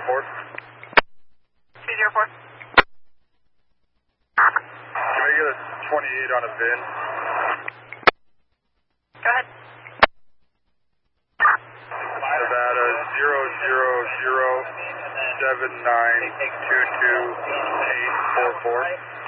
report. 204. Can I get a 28 on a VIN? Go ahead. Nevada 00079228844.